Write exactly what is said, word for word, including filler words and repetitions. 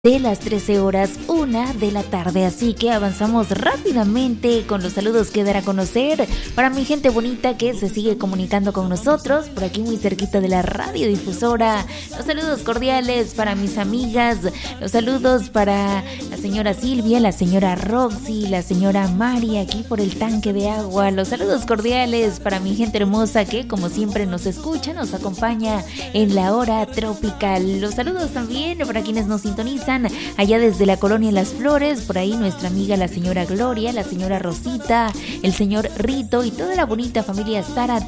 de las trece horas, una de la tarde, así que avanzamos rápidamente con los saludos que dar a conocer para mi gente bonita que se sigue comunicando con nosotros, por aquí muy cerquita de la radiodifusora. Los saludos cordiales para mis amigas, los saludos para la señora Silvia, la señora Roxy, la señora Mari, aquí por el tanque de agua. Los saludos cordiales para mi gente hermosa que como siempre nos escucha, nos acompaña en la hora tropical. Los saludos también para quienes nos sintonizan allá desde la colonia Las Flores, por ahí nuestra amiga la señora Gloria, la señora Rosita, el señor Rito y toda la bonita familia Zárate